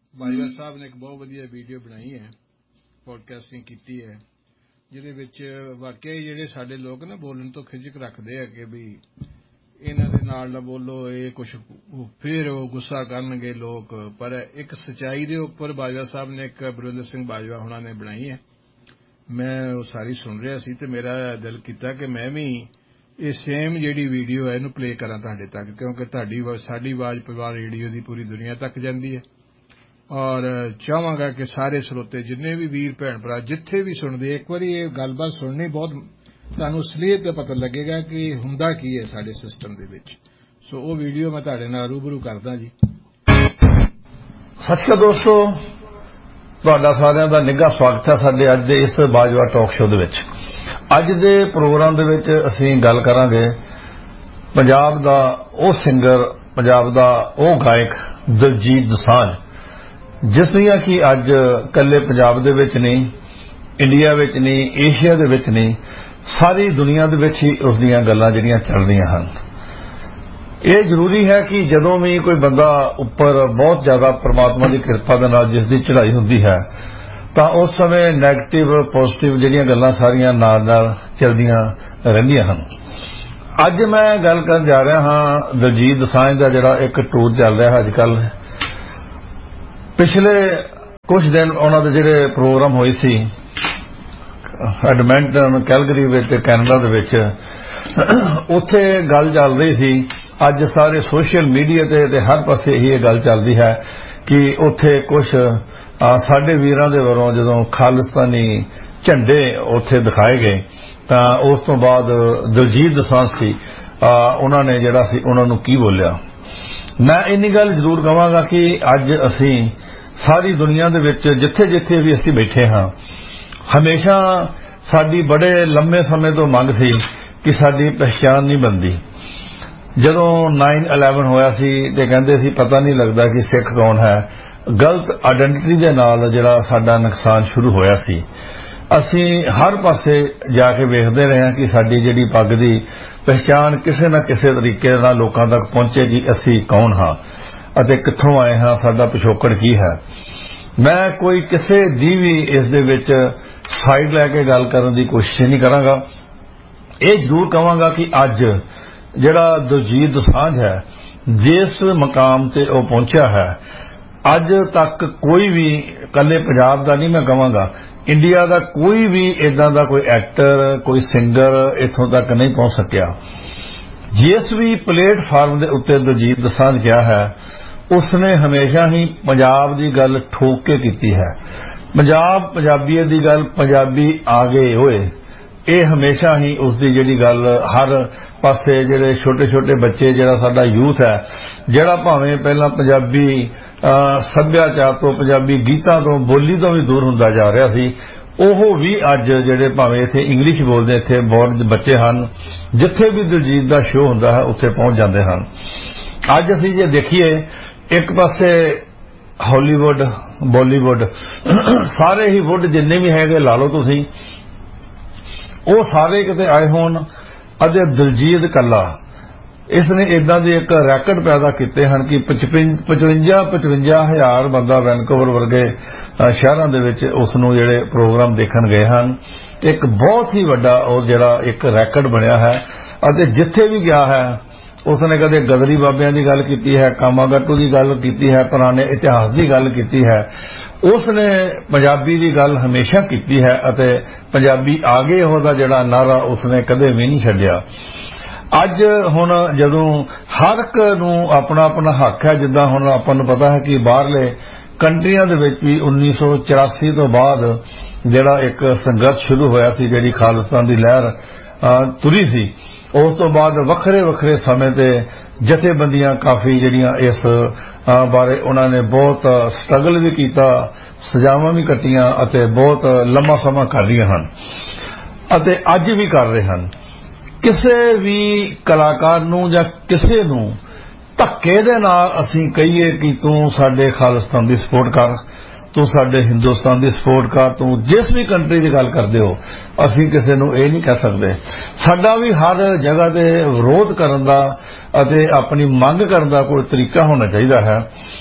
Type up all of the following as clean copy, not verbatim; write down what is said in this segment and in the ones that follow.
ਬਾਜਵਾ ਸਾਹਿਬ ਨੇ ਇੱਕ ਬਹੁਤ ਵਧੀਆ ਵੀਡੀਓ ਬਣਾਈ ਹੈ, ਪੋਡਕਾਸਟਿੰਗ ਕੀਤੀ ਹੈ, ਜਿਹਦੇ ਵਿੱਚ ਵਾਕਿਆ ਹੀ ਜਿਹੜੇ ਸਾਡੇ ਲੋਕ ਨਾ ਬੋਲਣ ਤੋਂ ਖਿਝਕ ਰੱਖਦੇ ਆ ਕਿ ਵੀ ਇਹਨਾਂ ਦੇ ਨਾਲ ਨਾ ਬੋਲੋ, ਇਹ ਕੁਛ ਫਿਰ ਉਹ ਗੁੱਸਾ ਕਰਨਗੇ ਲੋਕ। ਪਰ ਇੱਕ ਸੱਚਾਈ ਦੇ ਉੱਪਰ ਬਾਜਵਾ ਸਾਹਿਬ ਨੇ ਇੱਕ ਬਰਿੰਦਰ ਸਿੰਘ ਬਾਜਵਾ ਹੁਣਾਂ ਨੇ ਬਣਾਈ ਹੈ। ਮੈਂ ਉਹ ਸਾਰੀ ਸੁਣ ਰਿਹਾ ਸੀ ਤੇ ਮੇਰਾ ਦਿਲ ਕੀਤਾ ਕਿ ਮੈਂ ਵੀ ਇਹ ਸੇਮ ਜਿਹੜੀ ਵੀਡੀਓ ਹੈ ਇਹਨੂੰ ਪਲੇ ਕਰਾਂ ਤੁਹਾਡੇ ਤੱਕ, ਕਿਉਂਕਿ ਸਾਡੀ ਆਵਾਜ਼ ਪਰਿਵਾਰ ਰੇਡੀਓ ਦੀ ਪੂਰੀ ਦੁਨੀਆ ਤੱਕ ਜਾਂਦੀ ਹੈ। ਔਰ ਚਾਹਾਂਗਾ ਕਿ ਸਾਰੇ ਸਰੋਤੇ ਜਿੰਨੇ ਵੀ ਵੀਰ ਭੈਣ ਭਰਾ ਜਿੱਥੇ ਵੀ ਸੁਣਦੇ ਇੱਕ ਵਾਰੀ ਇਹ ਗੱਲਬਾਤ ਸੁਣਨੀ, ਬਹੁਤ ਤੁਹਾਨੂੰ ਅਸਲੀਅਤ ਦਾ ਪਤਾ ਲੱਗੇਗਾ ਕਿ ਹੁੰਦਾ ਕੀ ਹੈ ਸਾਡੇ ਸਿਸਟਮ ਦੇ ਵਿੱਚ। ਸੋ ਉਹ ਵੀਡੀਓ ਮੈਂ ਤੁਹਾਡੇ ਨਾਲ ਰੂਬਰੂ ਕਰਦਾ ਜੀ। ਸਤਿ ਸ਼੍ਰੀ ਅਕਾਲ ਦੋਸਤੋ, ਤੁਹਾਡਾ ਸਾਰਿਆਂ ਦਾ ਨਿੱਘਾ ਸਵਾਗਤ ਹੈ ਸਾਡੇ ਅੱਜ ਦੇ ਇਸ ਬਾਜਵਾ ਟਾਕ ਸ਼ੋਅ ਦੇ ਵਿੱਚ। ਅੱਜ ਦੇ ਪ੍ਰੋਗਰਾਮ ਦੇ ਵਿੱਚ ਅਸੀਂ ਗੱਲ ਕਰਾਂਗੇ ਪੰਜਾਬ ਦਾ ਉਹ ਸਿੰਗਰ, ਪੰਜਾਬ ਦਾ ਉਹ ਗਾਇਕ ਦਿਲਜੀਤ ਦੋਸਾਂਝ, ਜਿਸ ਦੀਆਂ ਕਿ ਅੱਜ ਇਕੱਲੇ ਪੰਜਾਬ ਦੇ ਵਿੱਚ ਨਹੀਂ, ਇੰਡੀਆ ਵਿੱਚ ਨਹੀਂ, ਏਸ਼ੀਆ ਦੇ ਵਿੱਚ ਨਹੀਂ, ਸਾਰੀ ਦੁਨੀਆ ਦੇ ਵਿੱਚ ਹੀ ਉਸ ਦੀਆਂ ਗੱਲਾਂ ਜਿਹੜੀਆਂ ਚੱਲ ਰਹੀਆਂ ਹਨ। ਇਹ ਜ਼ਰੂਰੀ ਹੈ ਕਿ ਜਦੋਂ ਵੀ ਕੋਈ ਬੰਦਾ ਉੱਪਰ ਬਹੁਤ ਜ਼ਿਆਦਾ ਪ੍ਰਮਾਤਮਾ ਦੀ ਕਿਰਪਾ ਦੇ ਨਾਲ ਜਿਸ ਦੀ ਚੜ੍ਹਾਈ ਹੁੰਦੀ ਹੈ ਤਾਂ ਉਸ ਸਮੇਂ ਨੈਗੇਟਿਵ ਪੋਜ਼ਿਟਿਵ ਜਿਹੜੀਆਂ ਗੱਲਾਂ ਸਾਰੀਆਂ ਨਾਲ ਨਾਲ ਚੱਲਦੀਆਂ ਰਹਿੰਦੀਆਂ ਹਨ। ਅੱਜ ਮੈਂ ਗੱਲ ਕਰਨ ਜਾ ਰਿਹਾ ਹਾਂ ਦਿਲਜੀਤ ਦੋਸਾਂਝ ਦਾ ਜਿਹੜਾ ਇੱਕ ਟੂਰ ਚੱਲ ਰਿਹਾ ਅੱਜ ਕੱਲ੍ਹ। ਪਿਛਲੇ ਕੁਝ ਦਿਨ ਉਹਨਾਂ ਦੇ ਜਿਹੜੇ ਪ੍ਰੋਗਰਾਮ ਹੋਏ ਸੀ ਐਡਮੰਟਨ, ਕੈਲਗਰੀ ਵਿੱਚ, ਕੈਨੇਡਾ ਦੇ ਵਿੱਚ, ਉੱਥੇ ਗੱਲ ਚੱਲ ਰਹੀ ਸੀ। ਅੱਜ ਸਾਰੇ ਸੋਸ਼ਲ ਮੀਡੀਆ ਤੇ ਹਰ ਪਾਸੇ ਇਹ ਗੱਲ ਚੱਲਦੀ ਹੈ ਕਿ ਉੱਥੇ ਕੁਝ ਸਾਡੇ ਵੀਰਾਂ ਦੇ ਵੱਲੋਂ ਜਦੋਂ ਖਾਲਿਸਤਾਨੀ ਝੰਡੇ ਉੱਥੇ ਦਿਖਾਏ ਗਏ ਤਾਂ ਉਸ ਤੋਂ ਬਾਅਦ ਦਿਲਜੀਤ ਦੋਸਾਂਝ ਸੀ, ਉਹਨਾਂ ਨੇ ਜਿਹੜਾ ਸੀ ਉਹਨਾਂ ਨੂੰ ਕੀ ਬੋਲਿਆ। ਮੈਂ ਇੰਨੀ ਗੱਲ ਜ਼ਰੂਰ ਕਹਾਂਗਾ ਕਿ ਅੱਜ ਅਸੀਂ ਸਾਰੀ ਦੁਨੀਆ ਦੇ ਵਿੱਚ ਜਿੱਥੇ ਜਿੱਥੇ ਵੀ ਅਸੀਂ ਬੈਠੇ ਹਾਂ, ਹਮੇਸ਼ਾ ਸਾਡੀ ਬੜੇ ਲੰਮੇ ਸਮੇਂ ਤੋਂ ਮੰਗ ਸੀ ਕਿ ਸਾਡੀ ਪਹਿਚਾਣ ਨਹੀਂ ਬਣਦੀ। ਜਦੋਂ 9/11 ਹੋਇਆ ਸੀ ਤੇ ਕਹਿੰਦੇ ਸੀ ਪਤਾ ਨਹੀਂ ਲੱਗਦਾ ਕਿ ਸਿੱਖ ਕੌਣ ਹੈ, ਗਲਤ ਆਇਡੈਂਟੀਟੀ ਦੇ ਨਾਲ ਜਿਹੜਾ ਸਾਡਾ ਨੁਕਸਾਨ ਸ਼ੁਰੂ ਹੋਇਆ ਸੀ। ਅਸੀਂ ਹਰ ਪਾਸੇ ਜਾ ਕੇ ਵੇਖਦੇ ਰਹੇ ਹਾਂ ਕਿ ਸਾਡੀ ਜਿਹੜੀ ਪੱਗ ਦੀ ਪਹਿਚਾਣ ਕਿਸੇ ਨਾ ਕਿਸੇ ਤਰੀਕੇ ਨਾਲ ਲੋਕਾਂ ਤੱਕ ਪਹੁੰਚੇ ਕਿ ਅਸੀਂ ਕੌਣ ਹਾਂ ਅਤੇ ਕਿੱਥੋਂ ਆਏ ਹਾਂ, ਸਾਡਾ ਪਿਛੋਕੜ ਕੀ ਹੈ। ਮੈਂ ਕੋਈ ਕਿਸੇ ਦੀ ਵੀ ਇਸ ਦੇ ਵਿੱਚ ਸਾਈਡ ਲੈ ਕੇ ਗੱਲ ਕਰਨ ਦੀ ਕੋਸ਼ਿਸ਼ ਨਹੀਂ ਕਰਾਂਗਾ। ਇਹ ਜ਼ਰੂਰ ਕਹਾਂਗਾ ਕਿ ਅੱਜ ਜਿਹੜਾ ਦਿਲਜੀਤ ਦੋਸਾਂਝ ਹੈ, ਜਿਸ ਮਕਾਮ ਤੇ ਉਹ ਪਹੁੰਚਿਆ ਹੈ, ਅੱਜ ਤੱਕ ਕੋਈ ਵੀ, ਇਕੱਲੇ ਪੰਜਾਬ ਦਾ ਨਹੀਂ ਮੈਂ ਕਹਾਂਗਾ, ਇੰਡੀਆ ਦਾ ਕੋਈ ਵੀ ਇਦਾਂ ਦਾ ਕੋਈ ਐਕਟਰ, ਕੋਈ ਸਿੰਗਰ ਇੱਥੋਂ ਤੱਕ ਨਹੀਂ ਪਹੁੰਚ ਸਕਿਆ। ਜਿਸ ਵੀ ਪਲੇਟਫਾਰਮ ਦੇ ਉੱਤੇ ਦਿਲਜੀਤ ਦੋਸਾਂਝ ਗਿਆ ਹੈ, ਉਸਨੇ ਹਮੇਸ਼ਾ ਹੀ ਪੰਜਾਬ ਦੀ ਗੱਲ ਠੋਕ ਕੇ ਕੀਤੀ ਹੈ। ਪੰਜਾਬ, ਪੰਜਾਬੀਅਤ ਦੀ ਗੱਲ, ਪੰਜਾਬੀ ਆ ਗਏ ਹੋਏ, ਇਹ ਹਮੇਸ਼ਾ ਹੀ ਉਸਦੀ ਜਿਹੜੀ ਗੱਲ ਹਰ ਪਾਸੇ ਜਿਹੜੇ ਛੋਟੇ ਛੋਟੇ ਬੱਚੇ, ਜਿਹੜਾ ਸਾਡਾ ਯੂਥ ਹੈ, ਜਿਹੜਾ ਭਾਵੇਂ ਪਹਿਲਾਂ ਪੰਜਾਬੀ ਸੱਭਿਆਚਾਰ ਤੋਂ, ਪੰਜਾਬੀ ਗੀਤਾਂ ਤੋਂ, ਬੋਲੀ ਤੋਂ ਵੀ ਦੂਰ ਹੁੰਦਾ ਜਾ ਰਿਹਾ ਸੀ, ਉਹ ਵੀ ਅੱਜ ਜਿਹੜੇ ਭਾਵੇਂ ਇੱਥੇ ਇੰਗਲਿਸ਼ ਬੋਲਦੇ ਇੱਥੇ ਬਹੁਤ ਬੱਚੇ ਹਨ, ਜਿੱਥੇ ਵੀ ਦਿਲਜੀਤ ਦਾ ਸ਼ੋਅ ਹੁੰਦਾ ਹੈ ਉੱਥੇ ਪਹੁੰਚ ਜਾਂਦੇ ਹਨ। ਅੱਜ ਅਸੀਂ ਜੇ ਦੇਖੀਏ, ਇੱਕ ਪਾਸੇ ਹਾਲੀਵੁੱਡ, ਬਾਲੀਵੁੱਡ, ਸਾਰੇ ਹੀ ਵੁੱਡ ਜਿੰਨੇ ਵੀ ਹੈਗੇ ਲਾ ਲਓ ਤੁਸੀਂ, ਉਹ ਸਾਰੇ ਕਿਤੇ ਆਏ ਹੋਣ ਅਤੇ ਦਿਲਜੀਤ ਇਕੱਲਾ, ਇਸ ਨੇ ਇਦਾਂ ਦੇ ਇੱਕ ਰੈਕਟ ਪੈਦਾ ਕੀਤੇ ਹਨ ਕਿ 55,000 ਬੰਦਾ ਵੈਨਕੂਵਰ ਵਰਗੇ ਸ਼ਹਿਰਾਂ ਦੇ ਵਿੱਚ ਉਸ ਨੂੰ ਜਿਹੜੇ ਪ੍ਰੋਗਰਾਮ ਦੇਖਣ ਗਏ ਹਨ। ਇੱਕ ਬਹੁਤ ਹੀ ਵੱਡਾ ਉਹ ਜਿਹੜਾ ਇੱਕ ਰੈਕਟ ਬਣਿਆ ਹੈ ਅਤੇ ਜਿੱਥੇ ਵੀ ਗਿਆ ਹੈ ਉਸਨੇ ਕਦੇ ਗਦਰੀ ਬਾਬਿਆਂ ਦੀ ਗੱਲ ਕੀਤੀ ਹੈ, ਕਾਮਾਗਾਟੂ ਦੀ ਗੱਲ ਕੀਤੀ ਹੈ, ਪੁਰਾਣੇ ਇਤਿਹਾਸ ਦੀ ਗੱਲ ਕੀਤੀ ਹੈ। ਉਸਨੇ ਪੰਜਾਬੀ ਦੀ ਗੱਲ ਹਮੇਸ਼ਾ ਕੀਤੀ ਹੈ ਅਤੇ ਪੰਜਾਬੀ ਆ ਗਏ ਉਹਦਾ ਜਿਹੜਾ ਨਾਰਾ ਉਸਨੇ ਕਦੇ ਵੀ ਨਹੀਂ ਛੱਡਿਆ। ਅੱਜ ਹੁਣ ਜਦੋਂ ਹਰ ਇੱਕ ਨੂੰ ਆਪਣਾ ਆਪਣਾ ਹੱਕ ਹੈ, ਜਿੱਦਾਂ ਹੁਣ ਆਪਾਂ ਨੂੰ ਪਤਾ ਹੈ ਕਿ ਬਾਹਰਲੇ ਕੰਟਰੀਆਂ ਦੇ ਵਿੱਚ ਵੀ 1984 ਤੋਂ ਬਾਅਦ ਜਿਹੜਾ ਇੱਕ ਸੰਘਰਸ਼ ਸ਼ੁਰੂ ਹੋਇਆ ਸੀ, ਜਿਹੜੀ ਖਾਲਿਸਤਾਨ ਦੀ ਲਹਿਰ ਤੁਰੀ ਸੀ, ਉਸ ਤੋਂ ਬਾਅਦ ਵੱਖਰੇ ਵੱਖਰੇ ਸਮੇਂ ਤੇ ਜਥੇਬੰਦੀਆਂ ਕਾਫੀ ਜਿਹੜੀਆਂ ਇਸ ਬਾਰੇ ਉਹਨਾਂ ਨੇ ਬਹੁਤ ਸਟਰਗਲ ਵੀ ਕੀਤਾ, ਸਜ਼ਾਵਾਂ ਵੀ ਕੱਟੀਆਂ ਅਤੇ ਬਹੁਤ ਲੰਮਾ ਸਮਾਂ ਕਰ ਰਹੀਆਂ ਹਨ ਅਤੇ ਅੱਜ ਵੀ ਕਰ ਰਹੇ ਹਨ। ਕਿਸੇ ਵੀ ਕਲਾਕਾਰ ਨੂੰ ਜਾਂ ਕਿਸੇ ਨੂੰ ਧੱਕੇ ਦੇ ਨਾਲ ਅਸੀਂ ਕਹੀਏ ਕਿ ਤੂੰ ਸਾਡੇ ਖਾਲਿਸਤਾਨ ਦੀ ਸਪੋਰਟ ਕਰ, ਤੂੰ ਸਾਡੇ ਹਿੰਦੁਸਤਾਨ ਦੀ ਸਪੋਰਟ ਕਰ, ਤੂੰ ਜਿਸ ਵੀ ਕੰਟਰੀ ਦੀ ਗੱਲ ਕਰਦੇ ਹੋ, ਅਸੀਂ ਕਿਸੇ ਨੂੰ ਇਹ ਨਹੀਂ ਕਹਿ ਸਕਦੇ। ਸਾਡਾ ਵੀ ਹਰ ਜਗ੍ਹਾ ਤੇ ਵਿਰੋਧ ਕਰਨ ਦਾ ਅਤੇ ਆਪਣੀ ਮੰਗ ਕਰਨ ਦਾ ਕੋਈ ਤਰੀਕਾ ਹੋਣਾ ਚਾਹੀਦਾ ਹੈ।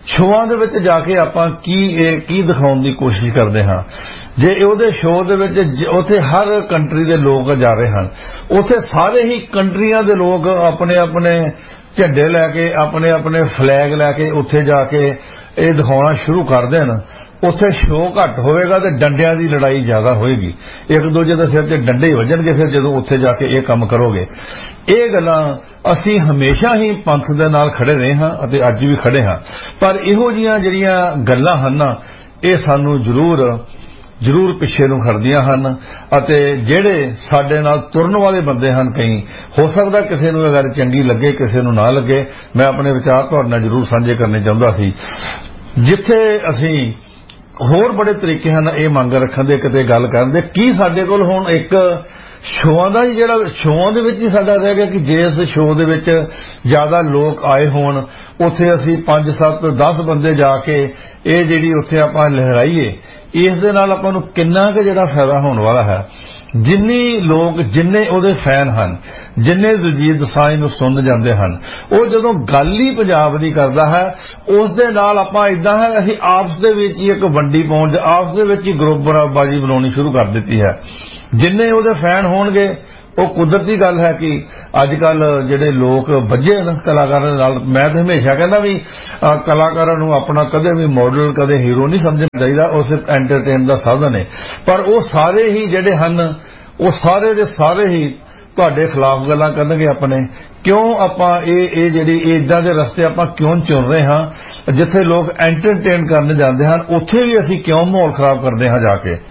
ਸ਼ੋਆਂ ਦੇ ਵਿੱਚ ਜਾ ਕੇ ਆਪਾਂ ਕੀ ਦਿਖਾਉਣ ਦੀ ਕੋਸ਼ਿਸ਼ ਕਰਦੇ ਹਾਂ। ਜੇ ਉਹਦੇ ਸ਼ੋਅ ਦੇ ਵਿੱਚ ਉੱਥੇ ਹਰ ਕੰਟਰੀ ਦੇ ਲੋਕ ਜਾ ਰਹੇ ਹਨ, ਉੱਥੇ ਸਾਰੇ ਹੀ ਕੰਟਰੀਆਂ ਦੇ ਲੋਕ ਆਪਣੇ ਆਪਣੇ ਝੰਡੇ ਲੈ ਕੇ, ਆਪਣੇ ਆਪਣੇ ਫਲੈਗ ਲੈ ਕੇ ਉੱਥੇ ਜਾ ਕੇ ਇਹ ਦਿਖਾਉਣਾ ਸ਼ੁਰੂ ਕਰ ਦੇਣ, ਉੱਥੇ ਸ਼ੋਅ ਘੱਟ ਹੋਵੇਗਾ ਤੇ ਡੰਡਿਆਂ ਦੀ ਲੜਾਈ ਜ਼ਿਆਦਾ ਹੋਏਗੀ। ਇੱਕ ਦੂਜੇ ਦੇ ਸਿਰ ਤੇ ਡੰਡੇ ਹੀ ਵੱਜਣਗੇ ਫਿਰ ਜਦੋਂ ਉੱਥੇ ਜਾ ਕੇ ਇਹ ਕੰਮ ਕਰੋਗੇ। ਇਹ ਗੱਲਾਂ ਅਸੀਂ ਹਮੇਸ਼ਾ ਹੀ ਪੰਥ ਦੇ ਨਾਲ ਖੜੇ ਰਹੇ ਹਾਂ ਅਤੇ ਅੱਜ ਵੀ ਖੜੇ ਹਾਂ, ਪਰ ਇਹੋ ਜਿਹੀਆਂ ਜਿਹੜੀਆਂ ਗੱਲਾਂ ਹਨ ਇਹ ਸਾਨੂੰ ਜ਼ਰੂਰ ਪਿੱਛੇ ਨੂੰ ਖੜਦੀਆਂ ਹਨ। ਅਤੇ ਜਿਹੜੇ ਸਾਡੇ ਨਾਲ ਤੁਰਨ ਵਾਲੇ ਬੰਦੇ ਹਨ, ਕਈ ਹੋ ਸਕਦਾ ਕਿਸੇ ਨੂੰ ਇਹ ਗੱਲ ਚੰਗੀ ਲੱਗੇ, ਕਿਸੇ ਨੂੰ ਨਾ ਲੱਗੇ। ਮੈਂ ਆਪਣੇ ਵਿਚਾਰ ਤੁਹਾਡੇ ਨਾਲ ਜ਼ਰੂਰ ਸਾਂਝੇ ਕਰਨੇ ਚਾਹੁੰਦਾ ਸੀ। ਜਿੱਥੇ ਅਸੀਂ ਹੋਰ ਬੜੇ ਤਰੀਕੇ ਹਨ ਇਹ ਮੰਗ ਰੱਖਣ ਦੇ, ਕਿਤੇ ਗੱਲ ਕਰਨ ਦੇ, ਕੀ ਸਾਡੇ ਕੋਲ ਹੁਣ ਇੱਕ ਸ਼ੋਆਂ ਦਾ ਹੀ ਜਿਹੜਾ ਸ਼ੋਆਂ ਦੇ ਵਿੱਚ ਹੀ ਸਾਡਾ ਰਹਿ ਗਿਆ ਕਿ ਜੇ ਇਸ ਸ਼ੋਅ ਦੇ ਵਿੱਚ ਜ਼ਿਆਦਾ ਲੋਕ ਆਏ ਹੋਣ, ਉੱਥੇ ਅਸੀਂ 5 7 10 ਬੰਦੇ ਜਾ ਕੇ ਇਹ ਜਿਹੜੀ ਉੱਥੇ ਆਪਾਂ ਲਹਿਰਾਈਏ, ਇਸ ਦੇ ਨਾਲ ਆਪਾਂ ਨੂੰ ਕਿੰਨਾ ਕੁ ਜਿਹੜਾ ਫਾਇਦਾ ਹੋਣ ਵਾਲਾ ਹੈ। ਜਿੰਨੇ ਉਹਦੇ ਫੈਨ ਹਨ, ਜਿੰਨੇ ਦਿਲਜੀਤ ਦੋਸਾਂਝ ਨੂੰ ਸੁਣ ਜਾਂਦੇ ਹਨ, ਉਹ ਜਦੋਂ ਗੱਲ ਹੀ ਪੰਜਾਬ ਦੀ ਕਰਦਾ ਹੈ ਉਸ ਦੇ ਨਾਲ ਆਪਾਂ ਇਦਾਂ ਹੈ ਅਸੀਂ ਆਪਸ ਦੇ ਵਿੱਚ ਹੀ ਇੱਕ ਵੰਡੀ ਪਾਉਣ, ਆਪਸ ਦੇ ਵਿੱਚ ਹੀ ਗਰੁੱਪਬਾਜ਼ੀ ਬਣਾਉਣੀ ਸ਼ੁਰੂ ਕਰ ਦਿੱਤੀ ਹੈ। ਜਿੰਨੇ ਉਹਦੇ ਫੈਨ ਹੋਣਗੇ, ਉਹ ਕੁਦਰਤੀ ਗੱਲ ਹੈ ਕਿ ਅੱਜ ਕੱਲ ਜਿਹੜੇ ਲੋਕ ਵੱਜੇ ਹਨ ਕਲਾਕਾਰਾਂ ਦੇ ਨਾਲ। ਮੈਂ ਤਾਂ ਹਮੇਸ਼ਾ ਕਹਿੰਦਾ ਵੀ ਕਲਾਕਾਰਾਂ ਨੂੰ ਆਪਣਾ ਕਦੇ ਵੀ ਮਾਡਲ, ਕਦੇ ਹੀਰੋ ਨਹੀਂ ਸਮਝਣਾ ਚਾਹੀਦਾ, ਉਹ ਸਿਰਫ ਐਂਟਰਟੇਨ ਦਾ ਸਾਧਨ ਹੈ। ਪਰ ਉਹ ਸਾਰੇ ਹੀ ਜਿਹੜੇ ਹਨ, ਉਹ ਸਾਰੇ ਦੇ ਸਾਰੇ ਹੀ ਤੁਹਾਡੇ ਖਿਲਾਫ ਗੱਲਾਂ ਕਰਨਗੇ ਆਪਣੇ। ਕਿਉਂ ਆਪਾਂ ਇਹ ਜਿਹੜੀ ਇਦਾਂ ਦੇ ਰਸਤੇ ਆਪਾਂ ਕਿਉਂ ਚੁਣ ਰਹੇ ਹਾਂ? ਜਿੱਥੇ ਲੋਕ ਐਂਟਰਟੇਨ ਕਰਨ ਜਾਂਦੇ ਹਨ, ਉੱਥੇ ਵੀ ਅਸੀਂ ਕਿਉਂ ਮਾਹੌਲ ਖਰਾਬ ਕਰਦੇ ਹਾਂ ਜਾ ਕੇ?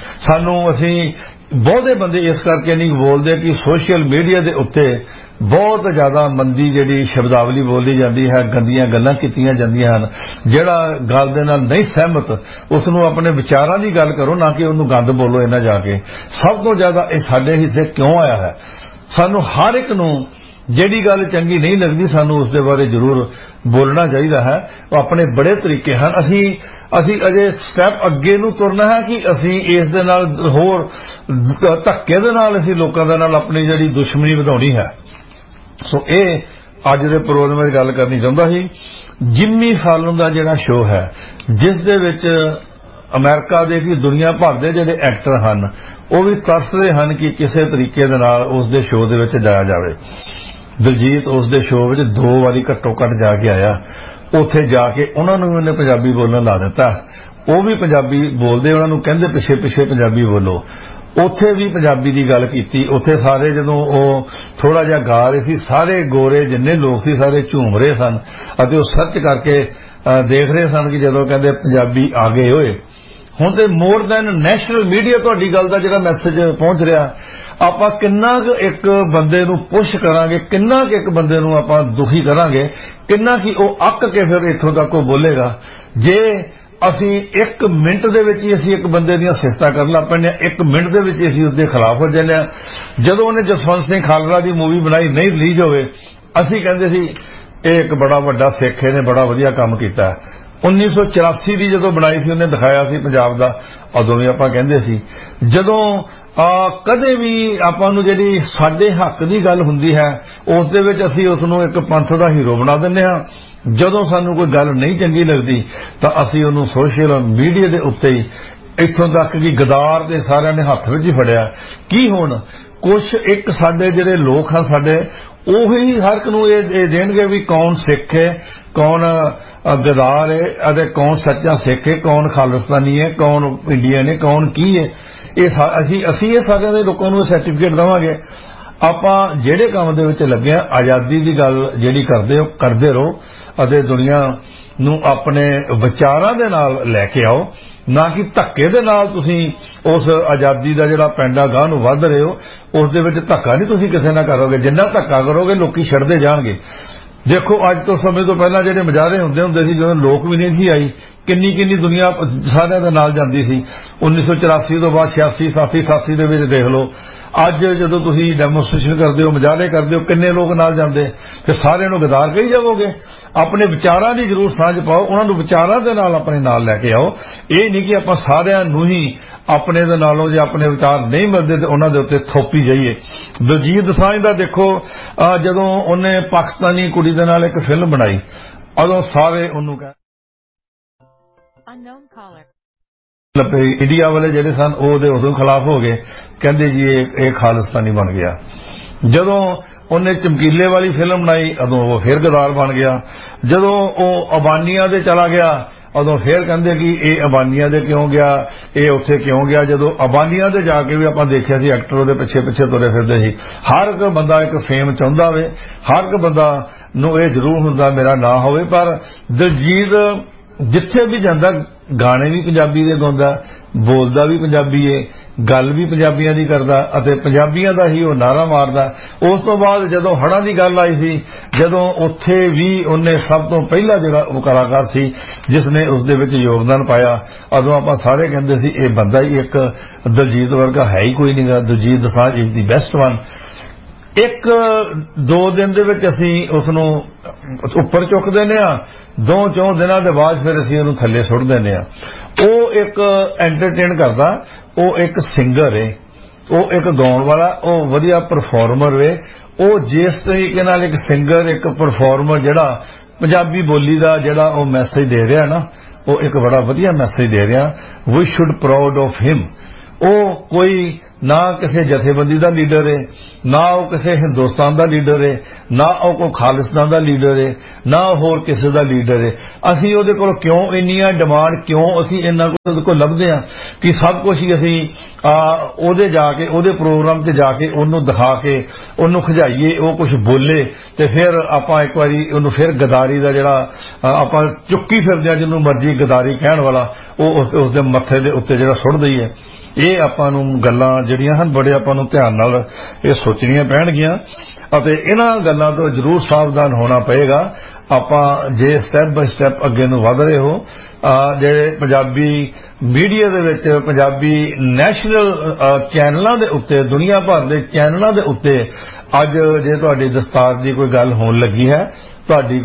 ਅਸੀਂ ਬਹੁਤੇ ਬੰਦੇ ਇਸ ਕਰਕੇ ਨਹੀਂ ਬੋਲਦੇ ਕਿ ਸੋਸ਼ਲ ਮੀਡੀਆ ਦੇ ਉੱਤੇ ਬਹੁਤ ਜ਼ਿਆਦਾ ਮੰਦੀ ਜਿਹੜੀ ਸ਼ਬਦਾਵਲੀ ਬੋਲੀ ਜਾਂਦੀ ਹੈ, ਗੰਦੀਆਂ ਗੱਲਾਂ ਕੀਤੀਆਂ ਜਾਂਦੀਆਂ ਹਨ। ਜਿਹੜਾ ਗੱਲ ਦੇ ਨਾਲ ਨਹੀਂ ਸਹਿਮਤ ਉਸ ਨੂੰ ਆਪਣੇ ਵਿਚਾਰਾਂ ਦੀ ਗੱਲ ਕਰੋ, ਨਾ ਕਿ ਉਹਨੂੰ ਗੰਦ ਬੋਲੋ ਇਹਨਾਂ ਜਾ ਕੇ। ਸਭ ਤੋਂ ਜ਼ਿਆਦਾ ਇਹ ਸਾਡੇ ਹਿੱਸੇ ਕਿਉਂ ਆਇਆ ਹੈ? ਸਾਨੂੰ ਹਰ ਇੱਕ ਨੂੰ ਜਿਹੜੀ ਗੱਲ ਚੰਗੀ ਨਹੀਂ ਲੱਗਦੀ ਸਾਨੂੰ ਉਸ ਦੇ ਬਾਰੇ ਜ਼ਰੂਰ ਬੋਲਣਾ ਚਾਹੀਦਾ ਹੈ। ਉਹ ਆਪਣੇ ਬੜੇ ਤਰੀਕੇ ਹਨ। ਅਸੀਂ ਅਜੇ ਸਟੈਪ ਅੱਗੇ ਨੂੰ ਤੁਰਨਾ ਹੈ ਕਿ ਅਸੀਂ ਇਸ ਦੇ ਨਾਲ ਹੋਰ ਧੱਕੇ ਦੇ ਨਾਲ ਅਸੀਂ ਲੋਕਾਂ ਦੇ ਨਾਲ ਆਪਣੀ ਜਿਹੜੀ ਦੁਸ਼ਮਣੀ ਵਧਾਉਣੀ ਹੈ। ਸੋ ਇਹ ਅੱਜ ਦੇ ਪ੍ਰੋਗਰਾਮ ਵਿੱਚ ਗੱਲ ਕਰਨੀ ਚਾਹੁੰਦਾ ਸੀ। ਜਿੰਮੀ ਫਾਲਨ ਦਾ ਜਿਹੜਾ ਸ਼ੋਅ ਹੈ, ਜਿਸ ਦੇ ਵਿੱਚ ਅਮਰੀਕਾ ਦੇ ਕਿ ਦੁਨੀਆ ਭਰ ਦੇ ਜਿਹੜੇ ਐਕਟਰ ਹਨ ਉਹ ਵੀ ਤਰਸਦੇ ਹਨ ਕਿ ਕਿਸੇ ਤਰੀਕੇ ਦੇ ਨਾਲ ਉਸ ਦੇ ਸ਼ੋਅ ਦੇ ਵਿੱਚ ਜਾਇਆ ਜਾਵੇ। ਦਿਲਜੀਤ ਉਸ ਦੇ ਸ਼ੋਅ ਵਿੱਚ 2 ਵਾਰੀ ਘੱਟੋ ਘੱਟ ਜਾ ਕੇ ਆਇਆ। ਉੱਥੇ ਜਾ ਕੇ ਉਹਨਾਂ ਨੂੰ ਉਹਨੇ ਪੰਜਾਬੀ ਬੋਲਣ ਲਾ ਦਿੱਤਾ। ਉਹ ਵੀ ਪੰਜਾਬੀ ਬੋਲਦੇ, ਉਹਨਾਂ ਨੂੰ ਕਹਿੰਦੇ ਪਿੱਛੇ ਪਿੱਛੇ ਪੰਜਾਬੀ ਬੋਲੋ। ਉੱਥੇ ਵੀ ਪੰਜਾਬੀ ਦੀ ਗੱਲ ਕੀਤੀ। ਉੱਥੇ ਸਾਰੇ ਜਦੋਂ ਉਹ ਥੋੜਾ ਜਿਹਾ ਗਾ ਰਹੇ ਸੀ, ਸਾਰੇ ਗੋਰੇ ਜਿੰਨੇ ਲੋਕ ਸੀ ਸਾਰੇ ਝੂਮ ਰਹੇ ਸਨ ਅਤੇ ਉਹ ਸਰਚ ਕਰਕੇ ਦੇਖ ਰਹੇ ਸਨ ਕਿ ਜਦੋਂ ਕਹਿੰਦੇ ਪੰਜਾਬੀ ਆ ਗਏ ਹੋਏ। ਹੁਣ ਤੇ ਮੋਰ ਦੈਨ ਨੈਸ਼ਨਲ ਮੀਡੀਆ ਤੁਹਾਡੀ ਗੱਲ ਦਾ ਜਿਹੜਾ ਮੈਸੇਜ ਪਹੁੰਚ ਰਿਹਾ, ਆਪਾਂ ਕਿੰਨਾ ਕੁ ਇੱਕ ਬੰਦੇ ਨੂੰ ਪੁਸ਼ ਕਰਾਂਗੇ, ਕਿੰਨਾ ਕੁ ਇੱਕ ਬੰਦੇ ਨੂੰ ਆਪਾਂ ਦੁਖੀ ਕਰਾਂਗੇ, ਕਿੰਨਾ ਕਿ ਉਹ ਅੱਕ ਕੇ ਫਿਰ ਇੱਥੋਂ ਤੱਕ ਉਹ ਬੋਲੇਗਾ। ਜੇ ਅਸੀਂ 1 ਮਿੰਟ ਦੇ ਵਿੱਚ ਹੀ ਅਸੀਂ ਇੱਕ ਬੰਦੇ ਦੀਆਂ ਸਿਫਤਾਂ ਕਰਨ ਲੱਗ ਪੈਂਦੇ ਹਾਂ, 1 ਮਿੰਟ ਦੇ ਵਿੱਚ ਅਸੀਂ ਉਸ ਦੇ ਖਿਲਾਫ ਹੋ ਜਾਂਦੇ ਹਾਂ। ਜਦੋਂ ਉਹਨੇ ਜਸਵੰਤ ਸਿੰਘ ਖਾਲੜਾ ਦੀ ਮੂਵੀ ਬਣਾਈ, ਨਹੀਂ ਰਿਲੀਜ਼ ਹੋਵੇ, ਅਸੀਂ ਕਹਿੰਦੇ ਸੀ ਇਹ ਇੱਕ ਬੜਾ ਵੱਡਾ ਸਿੱਖ, ਇਹਨੇ ਬੜਾ ਵਧੀਆ ਕੰਮ ਕੀਤਾ। 1984 ਦੀ ਜਦੋਂ ਬਣਾਈ ਸੀ, ਉਹਨੇ ਦਿਖਾਇਆ ਸੀ ਪੰਜਾਬ ਦਾ, ਉਦੋਂ ਵੀ ਆਪਾਂ ਕਹਿੰਦੇ ਸੀ। ਜਦੋਂ ਕਦੇ ਵੀ ਆਪਾਂ ਨੂੰ ਜਿਹੜੀ ਸਾਡੇ ਹੱਕ ਦੀ ਗੱਲ ਹੁੰਦੀ ਹੈ ਉਸ ਦੇ ਵਿੱਚ ਅਸੀਂ ਉਸ ਨੂੰ ਇੱਕ ਪੰਥ ਦਾ ਹੀਰੋ ਬਣਾ ਦਿੰਦੇ ਹਾਂ। ਜਦੋਂ ਸਾਨੂੰ ਕੋਈ ਗੱਲ ਨਹੀਂ ਚੰਗੀ ਲੱਗਦੀ ਤਾਂ ਅਸੀਂ ਉਹਨੂੰ ਸੋਸ਼ਲ ਮੀਡੀਆ ਦੇ ਉੱਤੇ ਹੀ ਇੱਥੋਂ ਤੱਕ ਕਿ ਗਦਾਰ ਦੇ ਸਾਰਿਆਂ ਨੇ ਹੱਥ ਵਿੱਚ ਹੀ ਫੜਿਆ। ਕੀ ਹੁਣ ਕੁਛ ਇੱਕ ਸਾਡੇ ਜਿਹੜੇ ਲੋਕ ਹਨ ਸਾਡੇ, ਉਹੀ ਹਰ ਇੱਕ ਨੂੰ ਇਹ ਦੇਣਗੇ ਵੀ ਕੌਣ ਸਿੱਖ ਹੈ, ਕੌਣ ਗਦਾਰ ਹੈ ਅਤੇ ਕੌਣ ਸੱਚਾ ਸਿੱਖ ਹੈ, ਕੌਣ ਖਾਲਿਸਤਾਨੀ ਹੈ, ਕੌਣ ਇੰਡੀਅਨ ਹੈ, ਕੌਣ ਕੀ ਹੈ। ਅਸੀਂ ਇਹ ਸਾਰਿਆਂ ਦੇ ਲੋਕਾਂ ਨੂੰ ਸਰਟੀਫਿਕੇਟ ਦੇਵਾਂਗੇ। ਆਪਾਂ ਜਿਹੜੇ ਕੰਮ ਦੇ ਵਿੱਚ ਲੱਗੇ ਆ, ਆਜ਼ਾਦੀ ਦੀ ਗੱਲ ਜਿਹੜੀ ਕਰਦੇ ਰਹੋ ਅਤੇ ਦੁਨੀਆ ਨੂੰ ਆਪਣੇ ਵਿਚਾਰਾਂ ਦੇ ਨਾਲ ਲੈ ਕੇ ਆਓ, ਨਾ ਕਿ ਧੱਕੇ ਦੇ ਨਾਲ। ਤੁਸੀਂ ਉਸ ਆਜ਼ਾਦੀ ਦਾ ਜਿਹੜਾ ਪੈਂਡਾ ਗਾਹ ਨੂੰ ਵੱਧ ਰਹੇ ਹੋ, ਉਸ ਦੇ ਵਿੱਚ ਧੱਕਾ ਨਹੀਂ ਤੁਸੀਂ ਕਿਸੇ ਨਾਲ ਕਰੋਗੇ। ਜਿੰਨਾ ਧੱਕਾ ਕਰੋਗੇ ਲੋਕੀ ਛੱਡਦੇ ਜਾਣਗੇ। ਦੇਖੋ ਅੱਜ ਤੋਂ ਸਮੇਂ ਤੋਂ ਪਹਿਲਾਂ ਜਿਹੜੇ ਮੁਜ਼ਾਹਰੇ ਹੁੰਦੇ ਸੀ, ਜਦੋਂ ਲੋਕ ਵੀ ਨਹੀਂ ਸੀ ਆਈ, ਕਿੰਨੀ ਦੁਨੀਆ ਸਾਰਿਆਂ ਦੇ ਨਾਲ ਜਾਂਦੀ ਸੀ। 1984 ਤੋਂ ਬਾਅਦ 86 87 88 ਦੇ ਵਿੱਚ ਦੇਖ ਲਓ। ਅੱਜ ਜਦੋਂ ਤੁਸੀਂ ਡੈਮੋਨਸਟ੍ਰੇਸ਼ਨ ਕਰਦੇ ਹੋ, ਮੁਜ਼ਾਹਰੇ ਕਰਦੇ ਹੋ, ਕਿੰਨੇ ਲੋਕ ਨਾਲ ਜਾਂਦੇ? ਫਿਰ ਸਾਰਿਆਂ ਨੂੰ ਗਦਾਰ ਕਹੀ ਜਾਵੋਗੇ? ਆਪਣੇ ਵਿਚਾਰਾਂ ਦੀ ਜ਼ਰੂਰ ਸਾਂਝ ਪਾਓ, ਉਹਨਾਂ ਨੂੰ ਵਿਚਾਰਾਂ ਦੇ ਨਾਲ ਆਪਣੇ ਨਾਲ ਲੈ ਕੇ ਆਓ। ਇਹ ਨਹੀਂ ਕਿ ਆਪਾਂ ਸਾਰਿਆਂ ਨੂੰ ਹੀ ਆਪਣੇ ਦੇ ਨਾਲੋਂ ਜੇ ਆਪਣੇ ਵਿਚਾਰ ਨਹੀਂ ਮਿਲਦੇ ਤੇ ਉਹਨਾਂ ਦੇ ਉੱਤੇ ਥੋਪੀ ਜਾਈਏ। ਦਿਲਜੀਤ ਦੋਸਾਂਝ ਦਾ ਦੇਖੋ, ਜਦੋਂ ਉਹਨੇ ਪਾਕਿਸਤਾਨੀ ਕੁੜੀ ਦੇ ਨਾਲ ਇੱਕ ਫਿਲਮ ਬਣਾਈ, ਉਦੋਂ ਸਾਰੇ ਉਹਨੂੰ ਇੰਡੀਆ ਵਾਲੇ ਜਿਹੜੇ ਸਨ ਉਹਦੇ ਉਦੋਂ ਖਿਲਾਫ ਹੋ ਗਏ, ਕਹਿੰਦੇ ਜੀ ਇਹ ਖਾਲਿਸਤਾਨੀ ਬਣ ਗਿਆ। ਜਦੋਂ ਉਹਨੇ ਚਮਕੀਲੇ ਵਾਲੀ ਫਿਲਮ ਬਣਾਈ ਉਦੋਂ ਉਹ ਫਿਰ ਗਦਾਰ ਬਣ ਗਿਆ। ਜਦੋਂ ਉਹ ਅਬਾਨੀਆਂ ਦੇ ਚਲਾ ਗਿਆ ਉਦੋਂ ਫਿਰ ਕਹਿੰਦੇ ਕਿ ਇਹ ਅਬਾਨੀਆਂ ਦੇ ਕਿਉਂ ਗਿਆ, ਇਹ ਉੱਥੇ ਕਿਉਂ ਗਿਆ। ਜਦੋਂ ਅਬਾਨੀਆਂ ਦੇ ਜਾ ਕੇ ਵੀ ਆਪਾਂ ਦੇਖਿਆ ਸੀ ਐਕਟਰ ਉਹਦੇ ਪਿੱਛੇ ਪਿੱਛੇ ਤੁਰੇ ਫਿਰਦੇ ਸੀ। ਹਰ ਇੱਕ ਬੰਦਾ ਇੱਕ ਫੇਮ ਚਾਹੁੰਦਾ ਹੋਵੇ, ਹਰ ਇੱਕ ਬੰਦਾ ਨੂੰ ਇਹ ਜ਼ਰੂਰ ਹੁੰਦਾ ਮੇਰਾ ਨਾਂ ਹੋਵੇ। ਪਰ ਦਿਲਜੀਤ ਜਿੱਥੇ ਵੀ ਜਾਂਦਾ ਗਾਣੇ ਵੀ ਪੰਜਾਬੀ ਦੇ ਗਾਉਂਦਾ, ਬੋਲਦਾ ਵੀ ਪੰਜਾਬੀ ਏ, ਗੱਲ ਵੀ ਪੰਜਾਬੀਆਂ ਦੀ ਕਰਦਾ ਅਤੇ ਪੰਜਾਬੀਆਂ ਦਾ ਹੀ ਉਹ ਨਾਰਾ ਮਾਰਦਾ। ਉਸ ਤੋਂ ਬਾਅਦ ਜਦੋਂ ਹੜ੍ਹਾਂ ਦੀ ਗੱਲ ਆਈ ਸੀ, ਜਦੋਂ ਉੱਥੇ ਵੀ ਉਹਨੇ ਸਭ ਤੋਂ ਪਹਿਲਾ ਜਿਹੜਾ ਉਹ ਕਲਾਕਾਰ ਸੀ ਜਿਸ ਨੇ ਉਸ ਦੇ ਵਿੱਚ ਯੋਗਦਾਨ ਪਾਇਆ, ਉਦੋਂ ਆਪਾਂ ਸਾਰੇ ਕਹਿੰਦੇ ਸੀ ਇਹ ਬੰਦਾ ਹੀ ਇੱਕ ਦਿਲਜੀਤ ਵਰਗਾ ਹੈ ਹੀ ਕੋਈ ਨਹੀਂ ਗਾ। Diljit Dosanjh is the best one. 1-2 ਦਿਨ ਦੇ ਵਿੱਚ ਅਸੀਂ ਉਸ ਨੂੰ ਉੱਪਰ ਚੁੱਕ ਦਿੰਦੇ ਹਾਂ, 2-4 ਦਿਨਾਂ ਦੇ ਬਾਅਦ ਫਿਰ ਅਸੀਂ ਉਹਨੂੰ ਥੱਲੇ ਸੁੱਟ ਦਿੰਦੇ ਹਾਂ। ਉਹ ਇੱਕ ਐਂਟਰਟੇਨ ਕਰਦਾ, ਉਹ ਇੱਕ ਸਿੰਗਰ ਏ, ਉਹ ਇੱਕ ਗਾਉਣ ਵਾਲਾ, ਉਹ ਵਧੀਆ ਪਰਫਾਰਮਰ ਵੇ। ਉਹ ਜਿਸ ਤਰੀਕੇ ਨਾਲ ਇੱਕ ਸਿੰਗਰ ਇੱਕ ਪਰਫਾਰਮਰ ਜਿਹੜਾ ਪੰਜਾਬੀ ਬੋਲੀ ਦਾ ਜਿਹੜਾ ਉਹ ਮੈਸੇਜ ਦੇ ਰਿਹਾ ਨਾ, ਉਹ ਇੱਕ ਬੜਾ ਵਧੀਆ ਮੈਸੇਜ ਦੇ ਰਿਹਾ। We should proud of him. ਉਹ ਕੋਈ ਨਾ ਕਿਸੇ ਜਥੇਬੰਦੀ ਦਾ ਲੀਡਰ ਹੈ, ਨਾ ਉਹ ਕਿਸੇ ਹਿੰਦੁਸਤਾਨ ਦਾ ਲੀਡਰ ਹੈ, ਨਾ ਉਹ ਕੋਈ ਖਾਲਿਸਤਾਨ ਦਾ ਲੀਡਰ ਹੈ, ਨਾ ਹੋਰ ਕਿਸੇ ਦਾ ਲੀਡਰ ਹੈ। ਅਸੀਂ ਉਹਦੇ ਕੋਲ ਕਿਉਂ ਇੰਨੀਆਂ ਡਿਮਾਂਡ, ਕਿਉਂ ਅਸੀਂ ਇੰਨਾ ਕੁਝ ਉਹਦੇ ਕੋਲ ਲੱਭਦੇ ਹਾਂ ਕਿ ਸਭ ਕੁਝ ਹੀ ਅਸੀਂ ਉਹਦੇ ਜਾ ਕੇ ਉਹਦੇ ਪ੍ਰੋਗਰਾਮ 'ਤੇ ਜਾ ਕੇ ਉਹਨੂੰ ਦਿਖਾ ਕੇ ਉਹਨੂੰ ਖਿਜਾਈਏ, ਉਹ ਕੁਝ ਬੋਲੇ ਤੇ ਫਿਰ ਆਪਾਂ ਇੱਕ ਵਾਰੀ ਉਹਨੂੰ ਫਿਰ ਗਦਾਰੀ ਦਾ ਜਿਹੜਾ ਆਪਾਂ ਚੁੱਕੀ ਫਿਰਦੇ ਹਾਂ, ਜਿਹਨੂੰ ਮਰਜ਼ੀ ਗਦਾਰੀ ਕਹਿਣ ਵਾਲਾ, ਉਹ ਉਸ ਦੇ ਮੱਥੇ ਦੇ ਉੱਤੇ ਜਿਹੜਾ ਸੁੱਟ ਦਈਏ। ਇਹ ਆਪਾਂ ਨੂੰ ਗੱਲਾਂ ਜਿਹੜੀਆਂ ਹਨ ਬੜੇ ਆਪਾਂ ਨੂੰ ਧਿਆਨ ਨਾਲ ਇਹ ਸੋਚਣੀਆਂ ਪੈਣਗੀਆਂ ਅਤੇ ਇਹਨਾਂ ਗੱਲਾਂ ਤੋਂ ਜ਼ਰੂਰ ਸਾਵਧਾਨ ਹੋਣਾ ਪਏਗਾ। ਆਪਾਂ ਜੇ ਸਟੈਪ ਬਾਈ ਸਟੈਪ ਅੱਗੇ ਨੂੰ ਵਧ ਰਹੇ ਹੋ, ਜਿਹੜੇ ਪੰਜਾਬੀ ਮੀਡੀਆ ਦੇ ਵਿੱਚ ਪੰਜਾਬੀ ਨੈਸ਼ਨਲ ਚੈਨਲਾਂ ਦੇ ਉੱਤੇ, ਦੁਨੀਆ ਭਰ ਦੇ ਚੈਨਲਾਂ ਦੇ ਉੱਤੇ ਅੱਜ ਜੇ ਤੁਹਾਡੀ ਦਸਤਾਰ ਦੀ ਕੋਈ ਗੱਲ ਹੋਣ ਲੱਗੀ ਹੈ, ਤੁਹਾਡੀ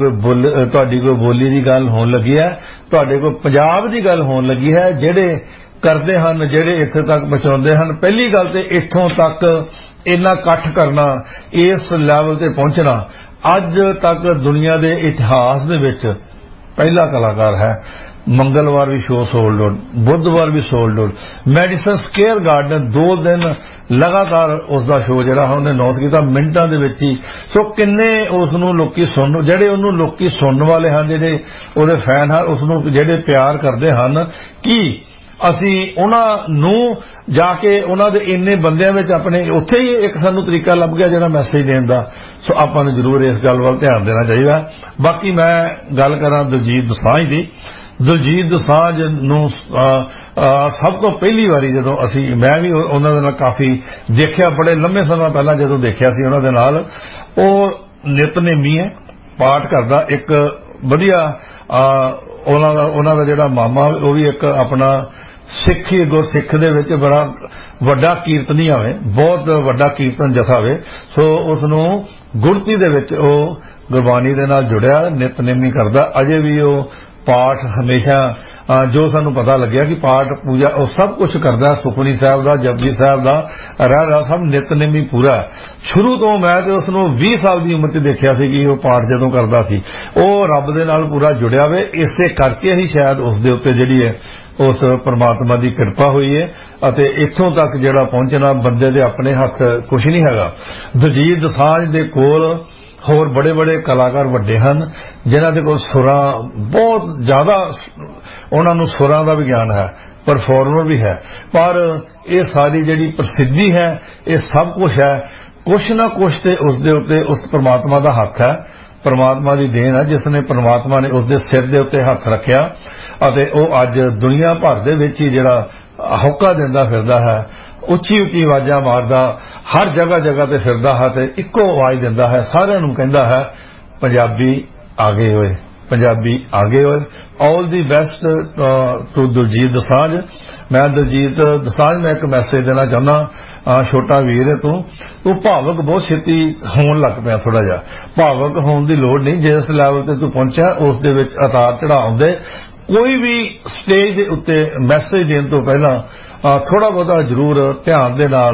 ਕੋਈ ਬੋਲੀ ਦੀ ਗੱਲ ਹੋਣ ਲੱਗੀ ਹੈ, ਤੁਹਾਡੇ ਕੋਈ ਪੰਜਾਬ ਦੀ ਗੱਲ ਹੋਣ ਲੱਗੀ ਹੈ, ਜਿਹੜੇ ਕਰਦੇ ਹਨ, ਜਿਹੜੇ ਇੱਥੇ ਤੱਕ ਪਹੁੰਚਾਉਂਦੇ ਹਨ, ਪਹਿਲੀ ਗੱਲ ਤੇ ਇੱਥੋਂ ਤੱਕ ਇੰਨਾ ਇਕੱਠ ਕਰਨਾ, ਇਸ ਲੈਵਲ ਤੇ ਪਹੁੰਚਣਾ ਅੱਜ ਤੱਕ ਦੁਨੀਆ ਦੇ ਇਤਿਹਾਸ ਦੇ ਵਿੱਚ ਪਹਿਲਾ ਕਲਾਕਾਰ ਹੈ। ਮੰਗਲਵਾਰ ਵੀ ਸ਼ੋਅ ਸੋਲਡ ਆਊਟ, ਬੁੱਧਵਾਰ ਵੀ sold out. Medicine square garden 2 ਦਿਨ ਲਗਾਤਾਰ ਉਸ ਦਾ ਸ਼ੋਅ ਜਿਹੜਾ ਉਹਨੇ ਅਨਾਉਂਸ ਕੀਤਾ ਮਿੰਟਾਂ ਦੇ ਵਿੱਚ ਹੀ। ਸੋ ਕਿੰਨੇ ਉਸ ਨੂੰ ਲੋਕੀ ਜਿਹੜੇ ਉਹਨੂੰ ਲੋਕੀ ਸੁਣਨ ਵਾਲੇ ਹਨ, ਜਿਹੜੇ ਉਹਦੇ ਫੈਨ ਹਨ, ਉਸ ਨੂੰ ਜਿਹੜੇ ਪਿਆਰ ਕਰਦੇ ਹਨ, ਕਿ ਅਸੀਂ ਉਹਨਾਂ ਨੂੰ ਜਾ ਕੇ ਉਹਨਾਂ ਦੇ ਇੰਨੇ ਬੰਦਿਆਂ ਵਿੱਚ ਆਪਣੇ ਉੱਥੇ ਹੀ ਇੱਕ ਸਾਨੂੰ ਤਰੀਕਾ ਲੱਭ ਗਿਆ ਜਿਹੜਾ ਮੈਸੇਜ ਦੇਣ ਦਾ। ਸੋ ਆਪਾਂ ਨੂੰ ਜ਼ਰੂਰ ਇਸ ਗੱਲ ਵੱਲ ਧਿਆਨ ਦੇਣਾ ਚਾਹੀਦਾ। ਬਾਕੀ ਮੈਂ ਗੱਲ ਕਰਾਂ ਦਿਲਜੀਤ ਦੋਸਾਂਝ ਦੀ। ਦਿਲਜੀਤ ਦੋਸਾਂਝ ਨੂੰ ਸਭ ਤੋਂ ਪਹਿਲੀ ਵਾਰੀ ਜਦੋਂ ਮੈਂ ਵੀ ਉਹਨਾਂ ਦੇ ਨਾਲ ਕਾਫੀ ਦੇਖਿਆ, ਬੜੇ ਲੰਮੇ ਸਮੇਂ ਪਹਿਲਾਂ ਜਦੋਂ ਦੇਖਿਆ ਸੀ ਉਹਨਾਂ ਦੇ ਨਾਲ, ਉਹ ਨਿਤਨੇਮੀ ਹੈ, ਪਾਠ ਕਰਦਾ, ਇੱਕ ਵਧੀਆ ਉਹਨਾਂ ਦਾ ਜਿਹੜਾ ਮਾਮਾ ਉਹ ਵੀ ਇੱਕ ਆਪਣਾ ਸਿੱਖੀ ਗੁਰਸਿੱਖ ਦੇ ਵਿੱਚ ਬੜਾ ਵੱਡਾ ਕੀਰਤਨੀ ਹੋਵੇ, ਬਹੁਤ ਵੱਡਾ ਕੀਰਤਨ ਜਥਾ ਹੋਵੇ। ਸੋ ਉਸ ਨੂੰ ਗੁੜਤੀ ਦੇ ਵਿੱਚ ਉਹ ਗੁਰਬਾਣੀ ਦੇ ਨਾਲ ਜੁੜਿਆ, ਨਿਤਨੇਮੀ ਕਰਦਾ। ਅਜੇ ਵੀ ਉਹ ਪਾਠ ਹਮੇਸ਼ਾ ਜੋ ਸਾਨੂੰ ਪਤਾ ਲੱਗਿਆ ਕਿ ਪਾਠ ਪੂਜਾ ਉਹ ਸਭ ਕੁਝ ਕਰਦਾ, ਸੁਖਮਨੀ ਸਾਹਿਬ ਦਾ, ਜਪਜੀ ਸਾਹਿਬ ਦਾ, ਰਹਿ ਸਭ ਨਿਤਨੇਮੀ ਪੂਰਾ। ਸ਼ੁਰੂ ਤੋਂ ਮੈਂ ਤੇ ਉਸ ਨੂੰ 20 ਸਾਲ ਦੀ ਉਮਰ 'ਚ ਦੇਖਿਆ ਸੀ ਕਿ ਉਹ ਪਾਠ ਜਦੋਂ ਕਰਦਾ ਸੀ, ਉਹ ਰੱਬ ਦੇ ਨਾਲ ਪੂਰਾ ਜੁੜਿਆ ਹੋਵੇ। ਇਸੇ ਕਰਕੇ ਹੀ ਸ਼ਾਇਦ ਉਸ ਦੇ ਉੱਤੇ ਜਿਹੜੀ ਹੈ ਉਸ ਪਰਮਾਤਮਾ ਦੀ ਕਿਰਪਾ ਹੋਈ ਹੈ ਅਤੇ ਇੱਥੋਂ ਤੱਕ ਜਿਹੜਾ ਪਹੁੰਚਣਾ ਬੰਦੇ ਦੇ ਆਪਣੇ ਹੱਥ ਕੁਝ ਨਹੀਂ ਹੈਗਾ। ਦਿਲਜੀਤ ਦੋਸਾਂਝ ਦੇ ਕੋਲ ਹੋਰ ਬੜੇ ਬੜੇ ਕਲਾਕਾਰ ਵੱਡੇ ਹਨ ਜਿਨ੍ਹਾਂ ਦੇ ਕੋਲ ਸੁਰਾਂ ਬਹੁਤ ਜ਼ਿਆਦਾ, ਉਹਨਾਂ ਨੂੰ ਸੁਰਾਂ ਦਾ ਵੀ ਗਿਆਨ ਹੈ, ਪਰਫਾਰਮਰ ਵੀ ਹੈ, ਪਰ ਇਹ ਸਾਰੀ ਜਿਹੜੀ ਪ੍ਰਸਿੱਧੀ ਹੈ ਇਹ ਸਭ ਕੁਝ ਹੈ ਕੁਛ ਨਾ ਕੁਛ ਤੇ ਉਸ ਦੇ ਉੱਤੇ ਉਸ ਪਰਮਾਤਮਾ ਦਾ ਹੱਥ ਹੈ, ਪਰਮਾਤਮਾ ਦੀ ਦੇਣ ਹੈ ਜਿਸ ਨੇ ਪਰਮਾਤਮਾ ਨੇ ਉਸ ਦੇ ਸਿਰ ਦੇ ਉੱਤੇ ਹੱਥ ਰੱਖਿਆ ਅਤੇ ਉਹ ਅੱਜ ਦੁਨੀਆ ਭਰ ਦੇ ਵਿੱਚ ਹੀ ਜਿਹੜਾ ਹੋਕਾ ਦਿੰਦਾ ਫਿਰਦਾ ਹੈ, ਉੱਚੀ ਉੱਚੀ ਆਵਾਜ਼ਾਂ ਮਾਰਦਾ, ਹਰ ਜਗ੍ਹਾ ਜਗ੍ਹਾ ਤੇ ਫਿਰਦਾ ਹੈ ਤੇ ਇੱਕੋ ਆਵਾਜ਼ ਦਿੰਦਾ ਹੈ, ਸਾਰਿਆਂ ਨੂੰ ਕਹਿੰਦਾ ਹੈ ਪੰਜਾਬੀ ਆਗੇ ਹੋਏ, ਪੰਜਾਬੀ ਆਗੇ ਹੋਏ। ਆਲ ਦੀ ਬੈਸਟ ਟੂ ਦਿਲਜੀਤ ਦੋਸਾਂਝ। ਮੈਂ ਦਿਲਜੀਤ ਦੋਸਾਂਝ ਮੈਂ ਇੱਕ ਮੈਸੇਜ ਦੇਣਾ ਚਾਹੁੰਦਾ, ਛੋਟਾ ਵੀਰ ਹੈ ਤੂੰ ਭਾਵਕ ਬਹੁਤ ਛੇਤੀ ਹੋਣ ਲੱਗ ਪਿਆ, ਥੋੜਾ ਜਿਹਾ ਭਾਵਕ ਹੋਣ ਦੀ ਲੋੜ ਨਹੀਂ। ਜਿਸ ਲੈਵਲ ਤੇ ਤੂੰ ਪਹੁੰਚਿਆ ਉਸ ਦੇ ਵਿੱਚ ਉਤਾਰ ਚੜਾਅ ਆਉਂਦੇ। ਕੋਈ ਵੀ ਸਟੇਜ ਦੇ ਉੱਤੇ ਮੈਸੇਜ ਦੇਣ ਤੋਂ ਪਹਿਲਾਂ ਥੋੜਾ ਬਹੁਤਾ ਜ਼ਰੂਰ ਧਿਆਨ ਦੇ ਨਾਲ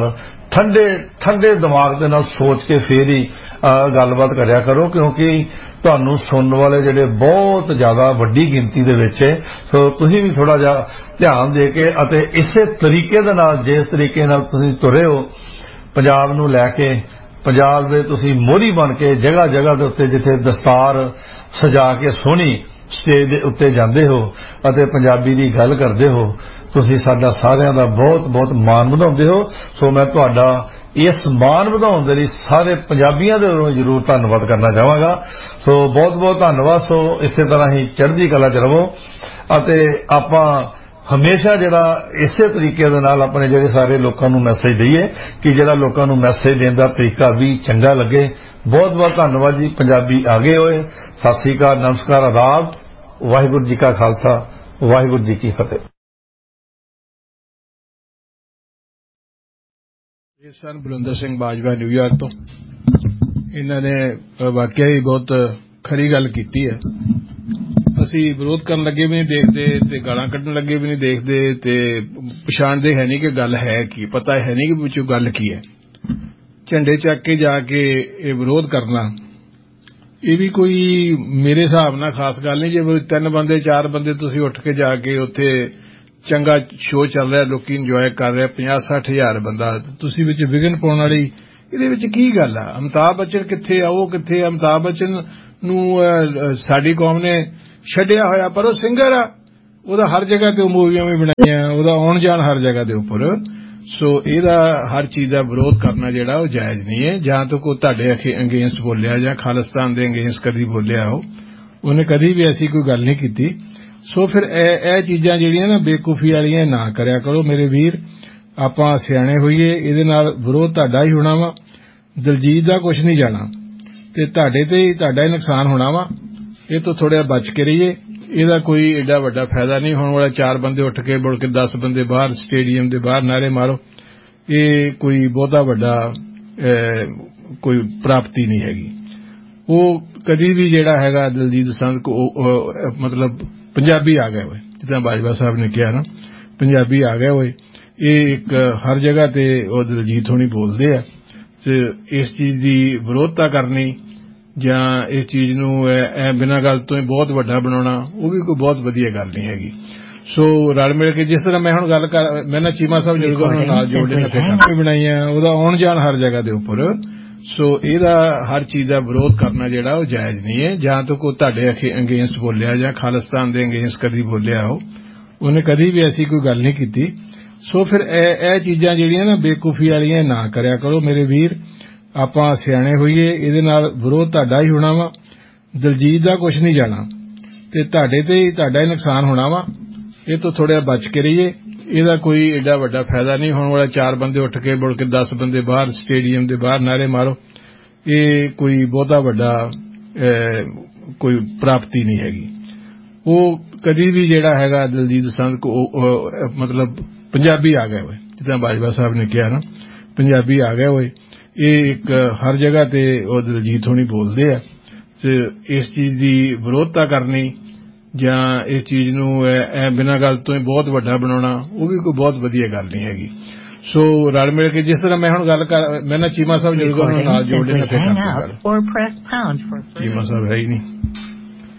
ਠੰਡੇ ਦਿਮਾਗ ਦੇ ਨਾਲ ਸੋਚ ਕੇ ਫੇਰ ਹੀ ਗੱਲਬਾਤ ਕਰਿਆ ਕਰੋ, ਕਿਉਂਕਿ ਤੁਹਾਨੂੰ ਸੁਣਨ ਵਾਲੇ ਜਿਹੜੇ ਬਹੁਤ ਜ਼ਿਆਦਾ ਵੱਡੀ ਗਿਣਤੀ ਦੇ ਵਿੱਚ ਹੈ। ਸੋ ਤੁਸੀਂ ਵੀ ਥੋੜਾ ਜਿਹਾ ਧਿਆਨ ਦੇ ਕੇ ਅਤੇ ਇਸੇ ਤਰੀਕੇ ਦੇ ਨਾਲ, ਜਿਸ ਤਰੀਕੇ ਨਾਲ ਤੁਸੀਂ ਤੁਰੇ ਹੋ ਪੰਜਾਬ ਨੂੰ ਲੈ ਕੇ, ਪੰਜਾਬ ਦੇ ਤੁਸੀਂ ਮੋਹਰੀ ਬਣ ਕੇ ਜਗ੍ਹਾ ਜਗ੍ਹਾ ਦੇ ਉੱਤੇ ਜਿੱਥੇ ਦਸਤਾਰ ਸਜਾ ਕੇ ਸੋਹਣੀ ਸਟੇਜ ਦੇ ਉੱਤੇ ਜਾਂਦੇ ਹੋ ਅਤੇ ਪੰਜਾਬੀ ਦੀ ਗੱਲ ਕਰਦੇ ਹੋ, ਤੁਸੀਂ ਸਾਡਾ ਸਾਰਿਆਂ ਦਾ ਬਹੁਤ ਬਹੁਤ ਮਾਣ ਵਧਾਉਂਦੇ ਹੋ। ਸੋ ਮੈਂ ਤੁਹਾਡਾ ਇਸ ਮਾਣ ਵਧਾਉਣ ਦੇ ਲਈ ਸਾਰੇ ਪੰਜਾਬੀਆਂ ਦੇ ਵੱਲੋਂ ਜ਼ਰੂਰ ਧੰਨਵਾਦ ਕਰਨਾ ਚਾਹਾਂਗਾ। ਸੋ ਬਹੁਤ ਬਹੁਤ ਧੰਨਵਾਦ। ਸੋ ਇਸੇ ਤਰ੍ਹਾਂ ਹੀ ਚੜ੍ਹਦੀ ਕਲਾ 'ਚ ਰਹੋ ਅਤੇ ਆਪਾਂ ਹਮੇਸ਼ਾ ਜਿਹੜਾ ਇਸੇ ਤਰੀਕੇ ਦੇ ਨਾਲ ਆਪਣੇ ਜਿਹੜੇ ਸਾਰੇ ਲੋਕਾਂ ਨੂੰ ਮੈਸੇਜ ਦਈਏ ਕਿ ਜਿਹੜਾ ਲੋਕਾਂ ਨੂੰ ਮੈਸੇਜ ਦੇਣ ਦਾ ਤਰੀਕਾ ਵੀ ਚੰਗਾ ਲੱਗੇ। ਬਹੁਤ ਬਹੁਤ ਧੰਨਵਾਦ ਜੀ। ਪੰਜਾਬੀ ਆ ਗਏ ਹੋਏ। ਸਤਿ ਸ੍ਰੀ ਅਕਾਲ, ਨਮਸਕਾਰ, ਆਦਾਬ। ਵਾਹਿਗੁਰੂ ਜੀ ਕਾ ਖਾਲਸਾ, ਵਾਹਿਗੁਰੂ ਜੀ ਕੀ ਫਤਿਹ। ਇਹ ਸਨ ਬਲਵਿੰਦਰ ਸਿੰਘ ਬਾਜਵਾ ਨਿਊਯਾਰਕ ਤੋਂ। ਇਹਨਾਂ ਨੇ ਵਾਕਿਆ ਹੀ ਬਹੁਤ ਖਰੀ ਗੱਲ ਕੀਤੀ ਹੈ। ਅਸੀਂ ਵਿਰੋਧ ਕਰਨ ਲੱਗੇ ਵੀ ਨਹੀਂ ਦੇਖਦੇ ਤੇ ਗਾਲਾਂ ਕੱਢਣ ਲੱਗੇ ਵੀ ਨਹੀਂ ਦੇਖਦੇ ਤੇ ਪਛਾਣਦੇ ਹੈ ਨਹੀਂ ਕਿ ਗੱਲ ਹੈ ਕੀ, ਪਤਾ ਹੈ ਨਹੀਂ ਕਿ ਵਿੱਚੋਂ ਗੱਲ ਕੀ ਹੈ। ਝੰਡੇ ਚੱਕ ਕੇ ਜਾ ਕੇ ਇਹ ਵਿਰੋਧ ਕਰਨਾ, ਇਹ ਵੀ ਕੋਈ ਮੇਰੇ ਹਿਸਾਬ ਨਾਲ ਖਾਸ ਗੱਲ ਨਹੀਂ। ਜੇ 3 ਬੰਦੇ 4 ਬੰਦੇ ਤੁਸੀਂ ਉੱਠ ਕੇ ਜਾ ਕੇ ਉੱਥੇ ਚੰਗਾ ਸ਼ੋਅ ਚੱਲ ਰਿਹਾ, ਲੋਕੀ ਇੰਜੋਏ ਕਰ ਰਿਹਾ, 50-60 ਹਜ਼ਾਰ ਬੰਦਾ, ਤੁਸੀਂ ਵਿੱਚ ਵਿਘਨ ਪਾਉਣ ਵਾਲੀ ਇਹਦੇ ਵਿੱਚ ਕੀ ਗੱਲ ਆ? ਅਮਿਤਾਭ ਬੱਚਨ ਕਿੱਥੇ ਆ? ਉਹ ਕਿੱਥੇ ਆ? ਅਮਿਤਾਭ ਬੱਚਨ ਨੂੰ ਸਾਡੀ ਕੌਮ ਨੇ ਛੱਡਿਆ ਹੋਇਆ, ਪਰ ਉਹ ਸਿੰਗਰ ਆ। ਉਹਦਾ ਹਰ ਜਗ੍ਹਾ ਤੇ ਮੂਵੀਆਂ ਵੀ ਬਣਾਈਆਂ, ਉਹਦਾ ਆਉਣ ਜਾਣ ਹਰ ਜਗ੍ਹਾ ਦੇ ਉੱਪਰ। ਸੋ ਇਹਦਾ ਹਰ ਚੀਜ਼ ਦਾ ਵਿਰੋਧ ਕਰਨਾ ਜਿਹੜਾ ਉਹ ਜਾਇਜ਼ ਨਹੀਂ ਹੈ। ਜਾਂ ਤਾਂ ਕੋਈ ਤੁਹਾਡੇ ਅਗੇਂਸਟ ਬੋਲਿਆ ਜਾਂ ਖਾਲਿਸਤਾਨ ਦੇ ਅਗੇਂਸਟ ਕਦੀ ਬੋਲਿਆ ਉਹਨੇ ਕਦੀ ਵੀ ਐਸੀ ਕੋਈ ਗੱਲ ਨਹੀਂ ਕੀਤੀ। ਸੋ ਫਿਰ ਇਹ ਚੀਜ਼ਾਂ ਜਿਹੜੀਆਂ ਨਾ ਬੇਵਕੂਫੀ ਵਾਲੀਆਂ ਨਾ ਕਰਿਆ ਕਰੋ ਮੇਰੇ ਵੀਰ। ਆਪਾਂ ਸਿਆਣੇ ਹੋਈਏ, ਇਹਦੇ ਨਾਲ ਵਿਰੋਧ ਤੁਹਾਡਾ ਹੀ ਹੋਣਾ ਵਾ। ਦਿਲਜੀਤ ਦਾ ਕੁਝ ਨਹੀਂ ਜਾਣਾ ਤੇ ਤੁਹਾਡੇ ਤੇ ਹੀ ਤੁਹਾਡਾ ਹੀ ਨੁਕਸਾਨ ਹੋਣਾ ਵਾ। ਇਹ ਤੋਂ ਥੋੜ੍ਹਾ ਬਚ ਕੇ ਰਹੀਏ। ਇਹਦਾ ਕੋਈ ਏਡਾ ਵੱਡਾ ਫਾਇਦਾ ਨਹੀਂ ਹੋਣ ਵਾਲਾ। 4 ਬੰਦੇ ਉੱਠ ਕੇ ਮੁੜ ਕੇ 10 ਬੰਦੇ ਬਾਹਰ ਸਟੇਡੀਅਮ ਦੇ ਬਾਹਰ ਨਾਅਰੇ ਮਾਰੋ, ਇਹ ਕੋਈ ਬਹੁਤਾ ਵੱਡਾ ਕੋਈ ਪ੍ਰਾਪਤੀ ਨਹੀਂ ਹੈਗੀ। ਉਹ ਕਦੀ ਵੀ ਜਿਹੜਾ ਹੈਗਾ ਦਿਲਜੀਤ ਦਸਾਂਝ ਮਤਲਬ ਪੰਜਾਬੀ ਆ ਗਏ ਹੋਏ, ਜਿੱਦਾਂ ਬਾਜਵਾ ਸਾਹਿਬ ਨੇ ਕਿਹਾ ਨਾ, ਪੰਜਾਬੀ ਆ ਗਏ ਹੋਏ। ਇਹ ਇੱਕ ਹਰ ਜਗ੍ਹਾ ਤੇ ਉਹ ਦਿਲਜੀਤ ਹੋਣੀ ਬੋਲਦੇ ਆ ਤੇ ਇਸ ਚੀਜ਼ ਦੀ ਵਿਰੋਧਤਾ ਕਰਨੀ ਜਾਂ ਇਸ ਚੀਜ਼ ਨੂੰ ਬਿਨਾਂ ਗੱਲ ਤੋਂ ਹੀ ਬਹੁਤ ਵੱਡਾ ਬਣਾਉਣਾ, ਉਹ ਵੀ ਕੋਈ ਬਹੁਤ ਵਧੀਆ ਗੱਲ ਨਹੀਂ ਹੈਗੀ। ਸੋ ਰਲ ਮਿਲ ਕੇ ਜਿਸ ਤਰ੍ਹਾਂ ਮੈਂ ਹੁਣ ਗੱਲ ਕਰ, ਮੈਂ ਨਾ ਚੀਮਾ ਸਾਹਿਬ ਜੁਰਗਾਂ ਨੂੰ ਨਾਲ ਜੋੜੇ ਨੇ ਫਿਲਮਾਂ ਬਣਾਈਆਂ, ਉਹਦਾ ਆਉਣ ਜਾਣ ਹਰ ਜਗ੍ਹਾ ਦੇ ਉੱਪਰ। ਸੋ ਇਹਦਾ ਹਰ ਚੀਜ਼ ਦਾ ਵਿਰੋਧ ਕਰਨਾ ਜਿਹੜਾ ਉਹ ਜਾਇਜ਼ ਨਹੀਂ ਹੈ। ਜਾਂ ਤਾਂ ਕੋਈ ਤੁਹਾਡੇ ਅਗੇਂਸਟ ਬੋਲਿਆ ਜਾਂ ਖਾਲਿਸਤਾਨ ਦੇ ਅਗੇਂਸਟ ਕਦੀ ਬੋਲਿਆ ਉਹਨੇ ਕਦੀ ਵੀ ਐਸੀ ਕੋਈ ਗੱਲ ਨਹੀਂ ਕੀਤੀ। ਸੋ ਫਿਰ ਇਹ ਚੀਜ਼ਾਂ ਜਿਹੜੀਆਂ ਨਾ ਬੇਵਕੂਫੀ ਵਾਲੀਆਂ ਨਾ ਕਰਿਆ ਕਰੋ ਮੇਰੇ ਵੀਰ। ਆਪਾਂ ਸਿਆਣੇ ਹੋਈਏ, ਇਹਦੇ ਨਾਲ ਵਿਰੋਧ ਤੁਹਾਡਾ ਹੀ ਹੋਣਾ ਵਾ। ਦਿਲਜੀਤ ਦਾ ਕੁਝ ਨਹੀਂ ਜਾਣਾ ਤੇ ਤੁਹਾਡੇ ਤੇ ਹੀ ਤੁਹਾਡਾ ਹੀ ਨੁਕਸਾਨ ਹੋਣਾ ਵਾ। ਇਹ ਤੋਂ ਥੋੜ੍ਹਾ ਬਚ ਕੇ ਰਹੀਏ। ਇਹਦਾ ਕੋਈ ਏਡਾ ਵੱਡਾ ਫਾਇਦਾ ਨਹੀਂ ਹੋਣ ਵਾਲਾ। 4 ਬੰਦੇ ਉੱਠ ਕੇ ਮੁੜ ਕੇ 10 ਬੰਦੇ ਬਾਹਰ ਸਟੇਡੀਅਮ ਦੇ ਬਾਹਰ ਨਾਅਰੇ ਮਾਰੋ, ਇਹ ਕੋਈ ਬਹੁਤਾ ਵੱਡਾ ਕੋਈ ਪ੍ਰਾਪਤੀ ਨਹੀਂ ਹੈਗੀ। ਉਹ ਕਦੀ ਵੀ ਜਿਹੜਾ ਹੈਗਾ ਦਿਲਜੀਤ ਦਸਾਂਝ ਮਤਲਬ ਪੰਜਾਬੀ ਆ ਗਏ ਹੋਏ, ਜਿੱਦਾਂ ਬਾਜਵਾ ਸਾਹਿਬ ਨੇ ਕਿਹਾ ਨਾ, ਪੰਜਾਬੀ ਆ ਗਏ ਹੋਏ। ਇਹ ਇੱਕ ਹਰ ਜਗ੍ਹਾ ਤੇ ਉਹ ਦਿਲਜੀਤ ਹੋਣੀ ਬੋਲਦੇ ਆ ਤੇ ਇਸ ਚੀਜ਼ ਦੀ ਵਿਰੋਧਤਾ ਕਰਨੀ ਜਾਂ ਇਸ ਚੀਜ਼ ਨੂੰ ਬਿਨਾਂ ਗੱਲ ਤੋਂ ਹੀ ਬਹੁਤ ਵੱਡਾ ਬਣਾਉਣਾ, ਉਹ ਵੀ ਕੋਈ ਬਹੁਤ ਵਧੀਆ ਗੱਲ ਨਹੀਂ ਹੈਗੀ। ਸੋ ਰਲ ਮਿਲ ਕੇ ਜਿਸ ਤਰ੍ਹਾਂ ਮੈਂ ਹੁਣ ਗੱਲ ਕਰ, ਮੈਂ ਨਾ ਚੀਮਾ ਸਾਹਿਬ ਜੁਰਗਾਂ ਨੂੰ ਨਾਲ ਜੋੜੇ ਨੇ ਫਿਰ ਗੱਲ। ਚੀਮਾ ਸਾਹਿਬ ਹੈ ਹੀ ਨਹੀਂ।